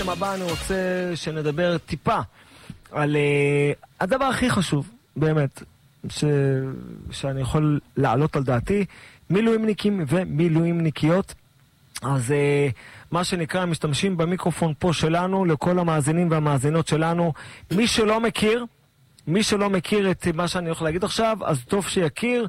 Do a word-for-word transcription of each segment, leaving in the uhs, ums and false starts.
הבא אני רוצה שנדבר טיפה על uh, הדבר הכי חשוב, באמת, ש... שאני יכול לעלות על דעתי, מילואימניקים ומילואימניקיות. אז uh, מה שנקרא, משתמשים במיקרופון פה שלנו, לכל המאזינים והמאזינות שלנו. מי שלא מכיר, מי שלא מכיר את מה שאני הולך להגיד עכשיו, אז טוב שיכיר,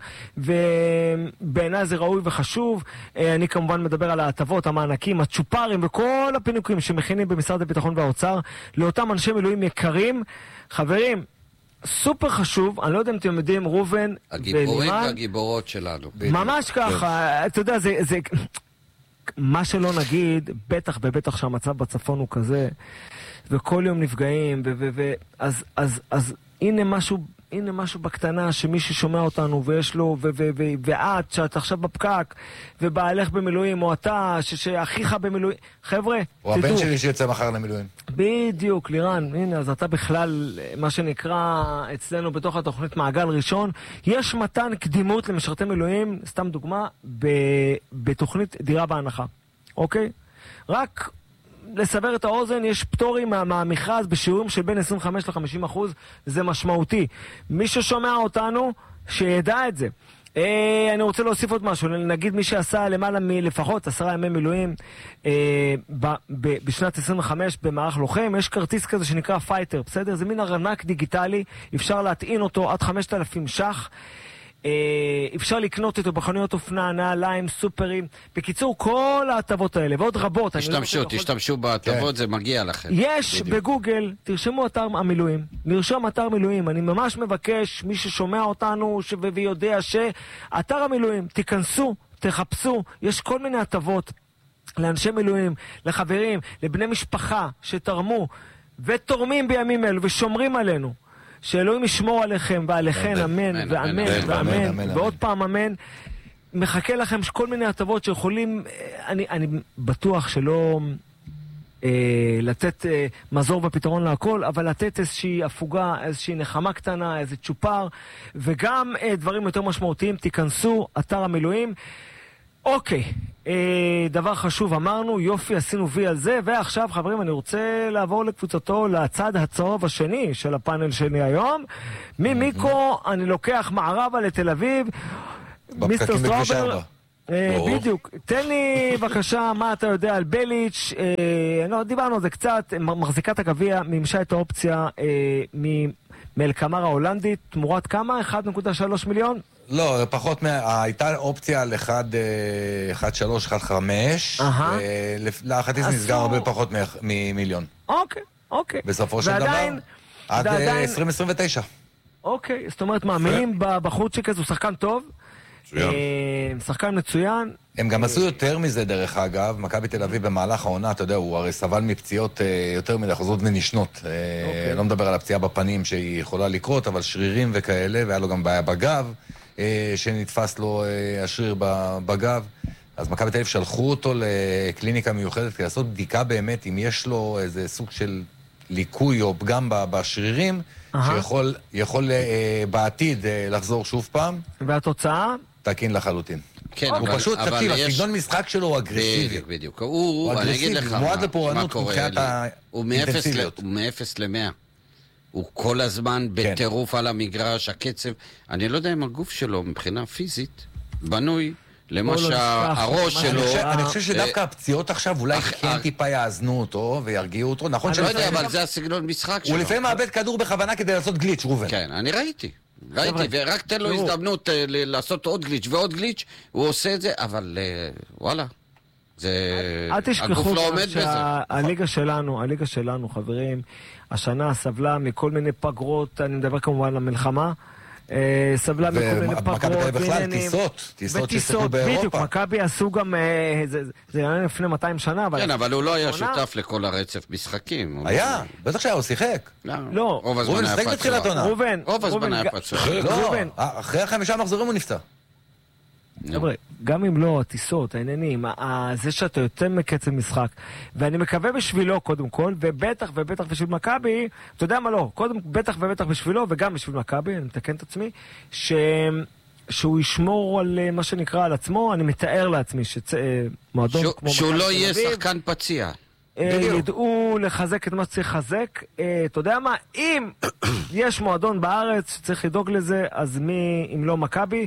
ובעיניי זה ראוי וחשוב. אני כמובן מדבר על ההטבות, המענקים, הצ'ופרים וכל הפינוקים שמכינים במשרד הביטחון והאוצר, לאותם אנשי מילואים יקרים. חברים, סופר חשוב, אני לא יודע אם אתם יודעים, רובן הגיבורים והגיבורות שלנו. ממש ככה, אתה יודע, זה, זה, מה שלא נגיד, בטח ובטח שהמצב בצפון הוא כזה, וכל יום נפגעים, ו, ו, ו, אז, אז, אז, הנה משהו, הנה משהו בקטנה שמישהו שומע אותנו ויש לו, ו- ו- ו- ואת, שאת עכשיו בפקק, ובעלך במילואים, או אתה, ש- שאחיך במילואים, חבר'ה, או הבן שלי שיוצא מחר למילואים. בדיוק, לירן, הנה, אז אתה בכלל, מה שנקרא אצלנו בתוך התוכנית מעגל ראשון, יש מתן קדימות למשרתי מילואים, סתם דוגמה, ב- בתוכנית דירה בהנחה, אוקיי? רק לסבר את האוזן, יש פטורים מה, מהמכרז בשיעורים של בין עשרים וחמש עד חמישים אחוז, זה משמעותי. מי ששומע אותנו, שידע את זה. אה, אני רוצה להוסיף עוד משהו, נגיד מי שעשה למעלה מלפחות עשרה ימי מילואים אה, ב, ב, בשנת עשרים וחמש במערך לוחם, יש כרטיס כזה שנקרא פייטר, בסדר? זה מין ארנק דיגיטלי, אפשר להטעין אותו עד חמשת אלפים ש"ח, אפשר לקנות אותו בחנויות אופנה, נעליים, סופרים. בקיצור, כל ההטבות האלה ועוד רבות. תשתמשו, תשתמשו בהטבות, זה מגיע לכם. יש בגוגל, תרשמו אתר המילואים, נרשום אתר מילואים. אני ממש מבקש, מי ששומע אותנו ויודע שאתר המילואים, תיכנסו, תחפשו, יש כל מיני הטבות לאנשי מילואים, לחברים, לבני משפחה שתרמו ותורמים בימים אלו ושומרים עלינו. שאלוהים ישמור עליכם ועליכן, אמן ואמן ואמן, ועוד פעם אמן. מחכה לכם כל מיני הטבות שיכולים, אני, אני בטוח שלא אה, לתת אה, מזור ופתרון להכל, אבל לתת איזושהי הפוגה, איזושהי נחמה קטנה, איזה צ'ופר, וגם אה, דברים יותר משמעותיים. תיכנסו, אתר המילואים. אוקיי, אה, דבר חשוב אמרנו, יופי, עשינו וי על זה, ועכשיו חברים אני רוצה לעבור לקבוצתו לצד הצהוב השני של הפאנל שני היום. ממיקרו אני לוקח מערבה לתל אביב, מיסטר סטרובר, אה, בדיוק, תן לי בבקשה מה אתה יודע על בליץ', אה, לא, דיברנו על זה קצת, מחזיקת הגביע, מימשה את האופציה אה, מאלקמר ההולנדית, תמורת כמה? אחת נקודה שלוש מיליון? לא, פחות, הייתה אופציה על אחת שלוש אחת חמש, להחתיס נסגר הרבה פחות ממיליון. אוקיי, אוקיי. בסופו של דבר, עד עשרים עשרים ותשע. אוקיי, זאת אומרת, מאמינים בחוצ'יק הזה, הוא שחקן טוב, שחקן מצוין. הם גם עשו יותר מזה דרך אגב, מכבי תל אביב במהלך העונה, אתה יודע, הוא הרי סבל מפציעות יותר מדי חוזרות ונשנות. לא מדבר על הפציעה בפנים שהיא יכולה לקרות, אבל שרירים וכאלה, והיה לו גם בעיה בגב. שנתפס לו השריר בגב, אז מכבי תל אביב שלחו אותו לקליניקה מיוחדת כדי לעשות בדיקה באמת אם יש לו איזה סוג של ליקוי או פגם בשרירים, שיכול יכול בעתיד לחזור שוב פעם. והתוצאה? תקין לחלוטין. כן, הוא אבל, פשוט, אבל תקשיב, יש... הסגנון משחק שלו הוא אגרסיבי. בדיוק, בדיוק. הוא, הוא אני אגיד לך מה, מה קורה. הוא מאפס למאה. הוא כל הזמן בטירוף על המגרש, הקצב. אני לא יודע אם הגוף שלו מבחינה פיזית בנוי למה שהראש שלו... אני חושב שדווקא הפציעות עכשיו אולי כן טיפה יאזנו אותו וירגיעו אותו. נכון שאני לא יודע, אבל זה הסגנון משחק שלו. הוא לפעמים מאבד כדור בכוונה כדי לעשות גליץ' רובן. כן, אני ראיתי. ראיתי, ורק תן לו הזדמנות לעשות עוד גליץ' ועוד גליץ', הוא עושה את זה, אבל וואלה. אל תשכחו שהליגה שלנו, הליגה שלנו, חברים, השנה סבלה מכל מיני פגרות, אני מדבר כמובן על המלחמה, סבלה מכל מיני פגרות, בכלל, טיסות, טיסות שספרו באירופה. בדיוק, מכבי עשו גם, זה היה לפני מאתיים שנה. כן, אבל הוא לא היה שותף לכל הרצף משחקים. היה, בטח שהיה, הוא שיחק. לא. רוב הזמן היה פצוע. רוב הזמן היה פצוע. לא, אחרי החמישה מחזורים הוא נפצע. חבר'ה, גם אם לא, הטיסות, העניינים, זה שאתה יותר מקצב משחק, ואני מקווה בשבילו קודם כל, ובטח ובטח בשביל מכבי, אתה יודע מה לא, קודם בטח ובטח בשבילו, וגם בשביל מכבי, אני מתקן את עצמי, ש... שהוא ישמור על מה שנקרא על עצמו, אני מתאר לעצמי שמועדון כמו מכבי תל אביב, שהוא לא יהיה שחקן פציע. ידעו לחזק את מה שצריך לחזק. אתה יודע מה? אם יש מועדון בארץ שצריך לדאוג לזה, אז מי אם לא מכבי?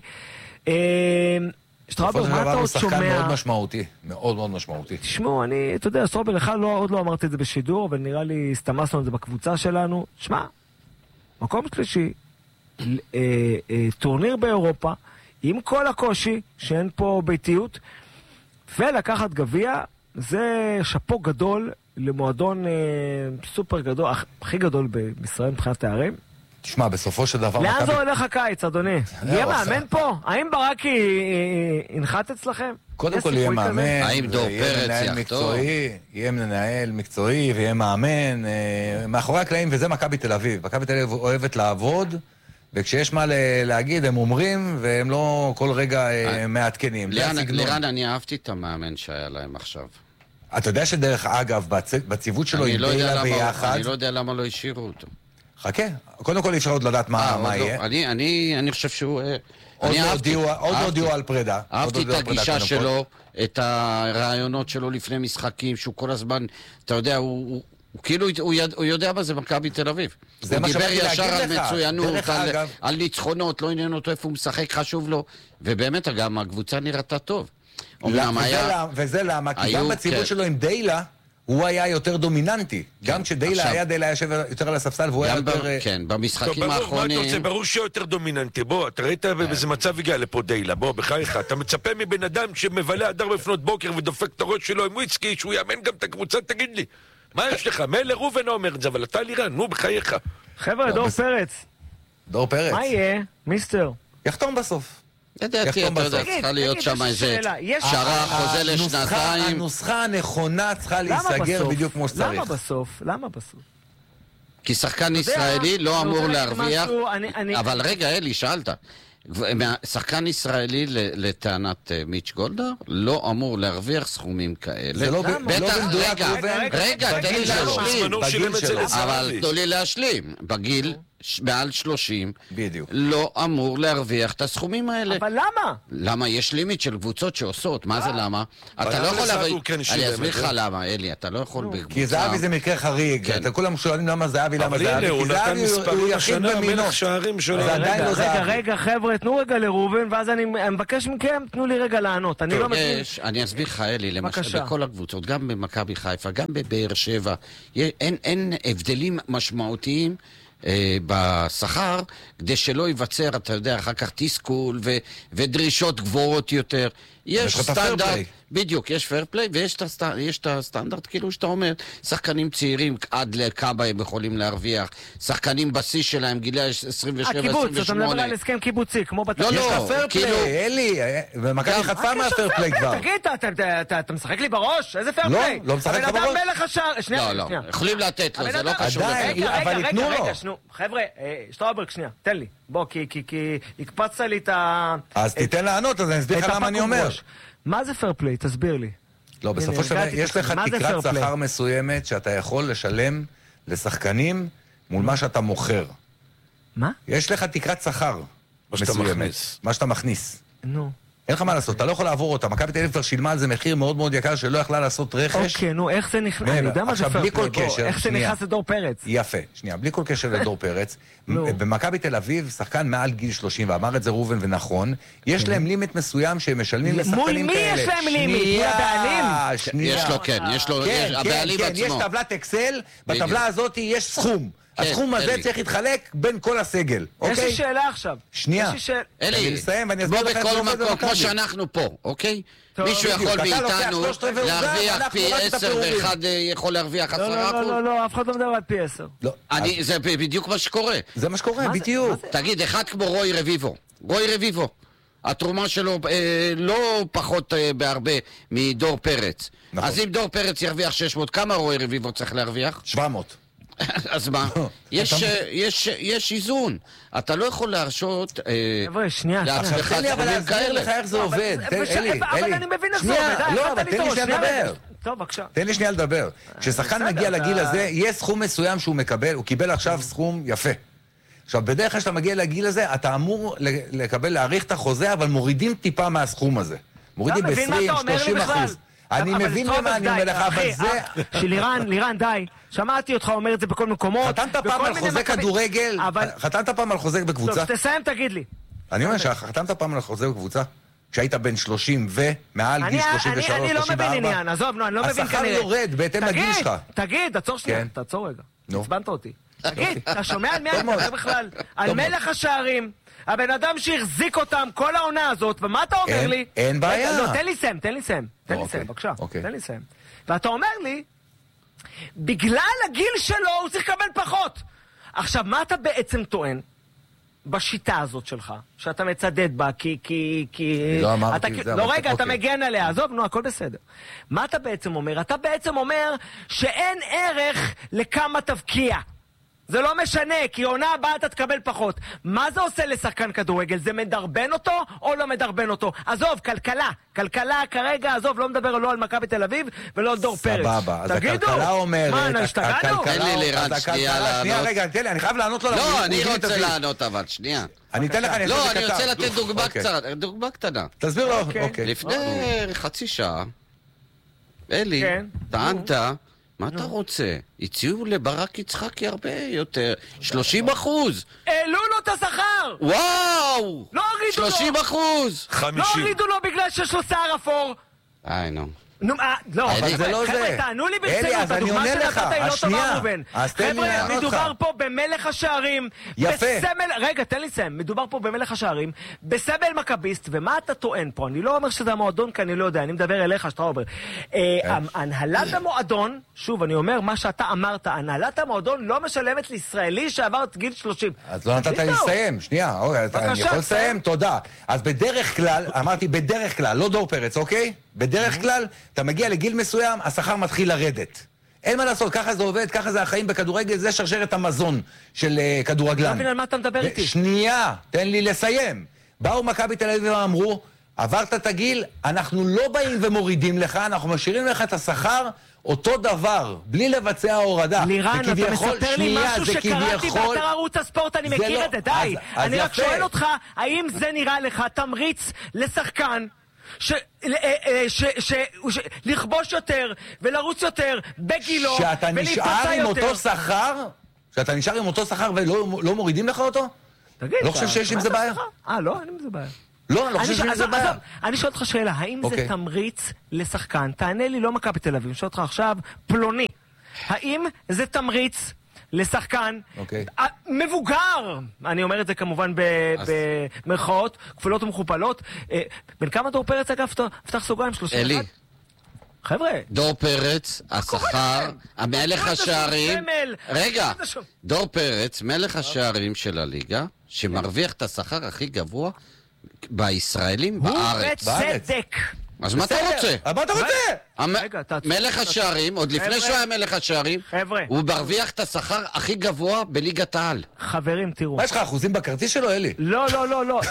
שטראובר, מה אתה עוד שומע? שחקן מאוד משמעותי, מאוד מאוד משמעותי. תשמעו, אני, אתה יודע, שטראובר, לך לא, עוד לא אמרתי את זה בשידור, אבל נראה לי הסתמסנו את זה בקבוצה שלנו. שמע, מקום שלישי, אה, אה, טורניר באירופה, עם כל הקושי, שאין פה ביתיות, ולקחת גביע, זה שפו גדול למועדון אה, סופר גדול, הכי גדול בישראל מבחינת תארים. תשמע, בסופו של דבר... לאן זה הולך הקיץ, אדוני? יהיה מאמן פה? האם ברקי ינחת אצלכם? קודם כל יהיה מאמן, האם דור פרץ יחתור? יהיה מנהל מקצועי ויהיה מאמן, מאחורי הקלעים, וזה מכבי תל אביב. מכבי תל אביב אוהבת לעבוד, וכשיש מה להגיד, הם אומרים, והם לא כל רגע מעדכנים. לירן, אני אהבתי את המאמן שהיה להם עכשיו. אתה יודע שדרך אגב, בציוות שלו עם דיילה ביחד... אני לא יודע למה לא השאירו אותו. חכה, קודם כל אפשר עוד לדעת מה יהיה. אני חושב שהוא... עוד לא הודיעו על פרידה. אהבתי את הגישה שלו, את הרעיונות שלו לפני משחקים, שהוא כל הזמן, אתה יודע, הוא כאילו, הוא יודע מה זה מכבי תל אביב. הוא דיבר ישר על מצוינות, על ניצחונות, לא עניין אותו איפה הוא משחק, חשוב לו, ובאמת גם הקבוצה נראתה טוב. וזה למה, כי גם בציוות שלו עם דיילה, הוא היה יותר דומיננטי. גם כשדיילה היה, דיילה יושב יותר על הספסל, והוא היה יותר... כן, במשחקים האחרונים... מה אתה רוצה? ברור שיותר דומיננטי. בוא, אתה ראית באיזה מצב הגיע לפה דיילה. בוא, בחייך. אתה מצפה מבן אדם שמבלה עד ארבע לפנות בוקר ודופק את הראש שלו עם וויצקי, שהוא יאמן גם את הקבוצה, תגיד לי. מה יש לך? מילא ראובן אומר את זה, אבל אתה לירן, נו, בחייך. חבר'ה, דור פרץ. דור פרץ. מה יהיה? מיסטר. יחתום בסוף. ידעתי, אתה יודע, צריכה להיות שם איזה שרה, חוזה לשנתיים. הנוסחה הנכונה צריכה להיסגר בדיוק כמו שצריך. למה בסוף? למה בסוף? כי שחקן ישראלי לא אמור להרוויח... אבל רגע, אלי, שאלת. שחקן ישראלי לטענת מיץ' גולדהר לא אמור להרוויח סכומים כאלה. זה לא במדויק. רגע, תן לי להשלים. אבל תנו לי להשלים. בגיל... מעל שלושים, בדיוק. לא אמור להרוויח את הסכומים האלה. אבל למה? למה? יש לימיט של קבוצות שעושות. מה זה למה? אתה לא יכול להביא... אני אסביר לך למה, אלי, אתה לא יכול בקבוצה... כי זהבי זה מקרה חריג. אתה כולם שואלים למה זהבי, למה זהבי. אבל הנה, הוא נתן מספרים השנה, מלך שערים שלו. רגע, רגע, חבר'ה, תנו רגע לראובן, ואז אני מבקש מכם, תנו לי רגע לענות. אני לא מבין. אני אסביר לך, אלי, למשל, בכל הקבוצות, גם במכבי חיפה, גם בבאר שבע, אין הבדלים משמעותיים בשכר, כדי שלא ייווצר, אתה יודע, אחר כך תסכול ו- ודרישות גבוהות יותר. יש סטנדרט, בדיוק, יש פייר פליי, ויש את הסטנדרט, כאילו שאתה אומר, שחקנים צעירים עד לכמה הם יכולים להרוויח, שחקנים בשיא שלהם, גילי עשרים ושבע עשרים ושמונה. הקיבוץ, אתה מדבר על הסכם קיבוצי, כמו בתקציב. לא, לא, יש פייר פליי, אלי, ומכבי חטפה מהפייר פליי כבר. תגיד, אתה משחק לי בראש? איזה פייר פליי? לא, לא משחק לך בראש. מלך השער, שנייה, לא, לא, יכולים לתת לו, זה לא קשור. אבל יתנו לו. חבר'ה, שטראוברג, שנייה, תן לי. בוא, כי הקפצת לי את ה... אז תיתן לענות, אז אני אסביר לך למה אני אומר. מה זה פייר פליי? תסביר לי. לא, בסופו של דבר, יש לך תקרת שכר מסוימת שאתה יכול לשלם לשחקנים מול מה שאתה מוכר. מה? יש לך תקרת שכר מסוימת. מה שאתה מכניס. נו. אין לך מה לעשות, אתה לא יכול לעבור אותה. מכבי תל אביב כבר שילמה על זה מחיר מאוד מאוד יקר שלא יכלה לעשות רכש. אוקיי, נו, איך זה נכנס? אני יודע מה זה פייר פליי. איך זה נכנס לדור פרץ? יפה, שנייה, בלי כל קשר לדור פרץ. במכבי תל אביב, שחקן מעל גיל שלושים, ואמר את זה ראובן ונכון, יש להם לימיט מסוים שהם משלמים לשחקנים כאלה. מול מי יש להם לימיט? מול הבעלים? יש לו, כן, יש לו, הבעלים עצמו. יש טבלת אקסל, בטבלה הזאת יש סכום. הסכום הזה צריך להתחלק בין כל הסגל, אוקיי? יש לי שאלה עכשיו. שנייה. אלי, בוא בכל מקום, כמו שאנחנו פה, אוקיי? מישהו יכול מאיתנו להרוויח פי עשר ואחד יכול להרוויח עשרה אחוז? לא, לא, לא, אף אחד לא מדבר על פי עשר. זה בדיוק מה שקורה. זה מה שקורה, בדיוק. תגיד, אחד כמו רוי רביבו. רוי רביבו. התרומה שלו לא פחות בהרבה מדור פרץ. אז אם דור פרץ ירוויח שש מאות, כמה רוי רביבו צריך להרוויח? שבע מאות. אז מה? יש איזון. אתה לא יכול להרשות לעצמך סכומים כאלה. לך איך זה עובד. אבל אני מבין איך זה עובד. לא, אבל תן לי שנייה לדבר. טוב, בבקשה. תן לי שנייה לדבר. כששחקן מגיע לגיל הזה, יש סכום מסוים שהוא מקבל, הוא קיבל עכשיו סכום יפה. עכשיו, בדרך כלל שאתה מגיע לגיל הזה, אתה אמור לקבל, להאריך את החוזה, אבל מורידים טיפה מהסכום הזה. מורידים ב-עשרים שלושים אחוז. אני מבין למה אני אומר לך, אבל זה... שלירן, לירן, די. שמעתי אותך אומר את זה בכל מקומות. חתמת פעם על חוזה כדורגל? חתמת פעם על חוזה בקבוצה? טוב, תסיים, תגיד לי. אני אומר שחתמת פעם על חוזה בקבוצה? כשהיית בן שלושים ומעל גיל שלושים ושלוש, שלושים וארבע? אני לא מבין עניין, עזוב, אני לא מבין כנראה. השכר יורד בהתאם לגיל שלך. תגיד, תעצור שנייה, תעצור רגע. עצבנת אותי. תגיד, אתה שומע על מי אתה מדבר בכלל? על מלך השערים. הבן אדם שהחזיק אותם כל העונה הזאת, ומה אתה אומר לי? אין בעיה. לא, תן לי סיים, תן לי סיים. תן לי סיים, בבקשה. תן לי סיים. ואתה אומר לי, בגלל הגיל שלו הוא צריך לקבל פחות. עכשיו, מה אתה בעצם טוען בשיטה הזאת שלך, שאתה מצדד בה, כי... כי, כי לא אמרתי את זה. לא, רגע, אתה מגן עליה, עזוב, נו, הכל בסדר. מה אתה בעצם אומר? אתה בעצם אומר שאין ערך לכמה תבקיע. זה לא משנה, כי עונה הבאה אתה תקבל פחות. מה זה עושה לשחקן כדורגל? זה מדרבן אותו או לא מדרבן אותו? עזוב, כלכלה. כלכלה כרגע, עזוב, לא מדבר לא על מכבי תל אביב ולא על דור פרץ. סבבה, אז הכלכלה אומרת... מה, נשתגענו? תן לי לירן שנייה לענות. שנייה, רגע, תן לי, אני חייב לענות לו. לא, אני רוצה לענות אבל, שנייה. אני אתן לך, אני לא, אני רוצה לתת דוגמה קצת, דוגמה קטנה. תסביר לו, אוקיי. לפני חצי שעה, אלי, טענת... מה אתה רוצה? הציעו לברק יצחקי הרבה יותר. שלושים אחוז! העלו לו את השכר! וואו! לא הורידו לו! שלושים אחוז! חמישים. לא הורידו לו בגלל שיש לו שיער אפור! איי, נו. נו, לא, אבל זה לא זה. חבר'ה, תענו לי ברצינות, הדוגמה שנתת היא לא טובה, רובן. חבר'ה, מדובר פה במלך השערים. יפה. רגע, תן לי לסיים. מדובר פה במלך השערים, בסמל מכביסט, ומה אתה טוען פה? אני לא אומר שזה המועדון, כי אני לא יודע, אני מדבר אליך, שאתה אומר. הנהלת המועדון, שוב, אני אומר מה שאתה אמרת, הנהלת המועדון לא משלמת לישראלי שעבר את גיל שלושים. אז לא נתת לי לסיים, שנייה, אני יכול לסיים, תודה. אז בדרך כלל, אמרתי בדרך כלל, לא דור פרץ, אוקיי? בדרך כלל, אתה מגיע לגיל מסוים, השכר מתחיל לרדת. אין מה לעשות, ככה זה עובד, ככה זה החיים בכדורגל, זה שרשרת המזון של uh, כדורגלן. לא מבין על מה אתה מדבר איתי. שנייה, תן לי לסיים. באו מכבי תל אביב ואמרו, עברת את הגיל, אנחנו לא באים ומורידים לך, אנחנו משאירים לך את השכר אותו דבר, בלי לבצע הורדה. לירן, אתה מספר לי משהו שקראתי באתר ערוץ הספורט, אני מכיר את זה, די. אני רק שואל אותך, האם זה נראה לך תמריץ לשחקן לכבוש יותר ולרוץ יותר בגילו שאתה נשאר עם אותו שכר? שאתה נשאר עם אותו שכר ולא מורידים לך אותו? תגיד, לא חושב שיש עם זה בעיה? אה, לא, אין עם זה בעיה. לא, אני לא חושב שיש עם זה בעיה. אני שואל אותך שאלה, האם זה תמריץ לשחקן? תענה לי, לא מכבי תל אביב, שואל אותך עכשיו פלוני. האם זה תמריץ לשחקן מבוגר, אני אומר את זה כמובן במרכאות כפולות ומכופלות, בין כמה דור פרץ אגב, פתח סוגריים שלושים ואחת? אלי, חבר'ה, דור פרץ, השכר, המלך השערים, רגע, דור פרץ, מלך השערים של הליגה, שמרוויח את השכר הכי גבוה בישראלים בארץ. הוא בצדק. אז מה אתה רוצה? מה אתה רוצה? מלך השערים, עוד לפני שהוא היה מלך השערים, הוא מרוויח את השכר הכי גבוה בליגת העל. חברים, תראו. מה יש לך, אחוזים בכרטיס שלו, אלי? לא, לא, לא, לא.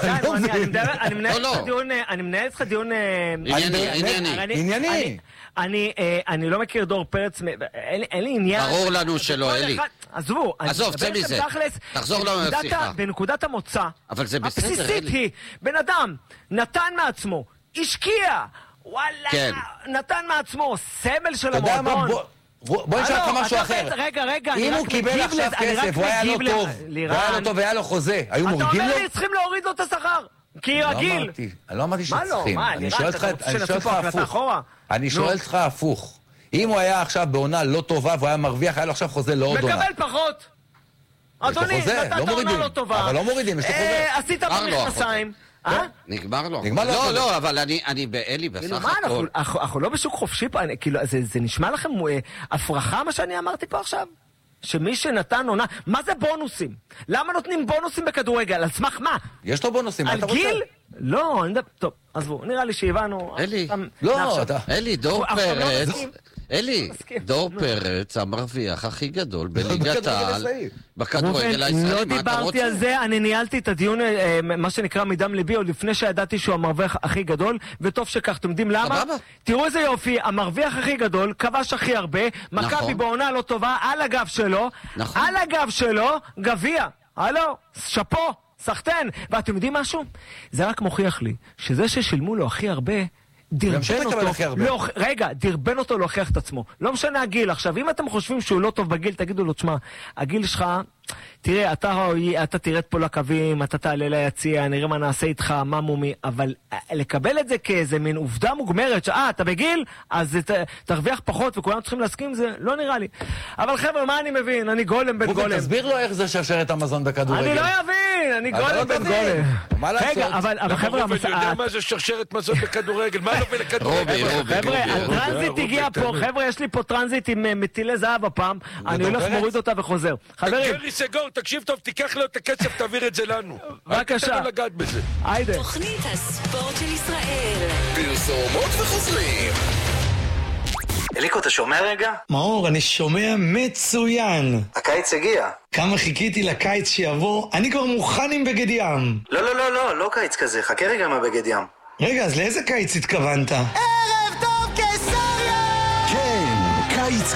אני מנהל איתך דיון... ענייני. ענייני. אני לא מכיר דור פרץ, אין לי עניין... ברור לנו שלא, אלי. עזבו. עזוב, צא מזה. תחזור לנו לשיחה. בנקודת המוצא, אבל זה בסדר, אלי. הבסיסית היא, בן אדם נתן מעצמו, השקיע, וואלה, כן. נתן מעצמו, סמל של המועדון. בוא, בוא נשאר לך משהו אחר. רגע, רגע, אם הוא קיבל עכשיו כסף, הוא היה לא טוב, והיה לו טוב והיה לו חוזה, היו מורידים לו? אתה אומר לי, צריכים להוריד לו את השכר, כי רגיל. אני לא אמרתי שצריכים. מה לא? אני שואל אותך הפוך. אני שואל אותך הפוך. אם הוא היה עכשיו בעונה לא טובה, והוא היה מרוויח, היה לו עכשיו חוזה לעוד עונה. מקבל פחות. אדוני, נתת עונה לא טובה. אבל לא מורידים, יש לו חוזה. עשית במכנסיים. נגמר לו. נגמר לו. לא, לא, אבל אני באלי בסך הכל. אנחנו לא בשוק חופשי פה, כאילו, זה נשמע לכם הפרחה מה שאני אמרתי פה עכשיו? שמי שנתן עונה, מה זה בונוסים? למה נותנים בונוסים בכדורגל? על סמך מה? יש לו בונוסים, מה אתה רוצה? על גיל? לא, אני יודע, טוב, עזבו, נראה לי שהבנו. אלי, לא, אתה... אלי, דור פרץ, אלי, דור פרץ המרוויח הכי גדול בליגת העל, בכדורגל הישראלי, לא דיברתי על זה, אני ניהלתי את הדיון, מה שנקרא מדם ליבי, עוד לפני שידעתי שהוא המרוויח הכי גדול, וטוב שכך, אתם יודעים למה? תראו איזה יופי, המרוויח הכי גדול, כבש הכי הרבה, מכבי בעונה לא טובה, על הגב שלו, על הגב שלו, גביע, הלו, שפו, סחטן, ואתם יודעים משהו? זה רק מוכיח לי, שזה ששילמו לו הכי הרבה, דרבן אותו, רגע, דרבן אותו להוכיח את עצמו. לא משנה הגיל. עכשיו, אם אתם חושבים שהוא לא טוב בגיל, תגידו לו, תשמע, הגיל שלך, תראה, אתה, אתה תרד פה לקווים, אתה תעלה ליציע, נראה מה נעשה איתך, מה מומי, אבל לקבל את זה כאיזה מין עובדה מוגמרת, שאה, אתה בגיל, אז ת, תרוויח פחות וכולם צריכים להסכים, זה לא נראה לי. אבל חבר'ה, מה אני מבין? אני גולם בן גולם. תסביר לו איך זה שרשרת המזון בכדורגל. אני לא אבין, אני גולם בן גולם. רגע, אבל חבר'ה, אני יודע מה זה שרשרת מזון בכדורגל, מה לא בכדורגל? חבר'ה, הטרנזיט הגיע פה, חבר'ה, יש לי פה טרנזיט עם מטילי זהב הפעם, אני הולך מוריד אותה וחוזר. חברים, גרי סגור, תקשיב טוב, תיקח לו את הכסף, תעביר את זה לנו. בבקשה. אל תתן לו לגעת בזה. היידה. תוכנית הספורט של ישראל. פרסומות וחוזרים. אליקו, אתה שומע רגע? מאור, אני שומע מצוין. הקיץ הגיע. כמה חיכיתי לקיץ שיבוא, אני כבר מוכן עם בגד ים. לא, לא, לא, לא, לא קיץ כזה, חכה רגע עם הבגד ים. רגע, אז לאיזה קיץ התכוונת? ערב טוב קיסריה! כן, קיץ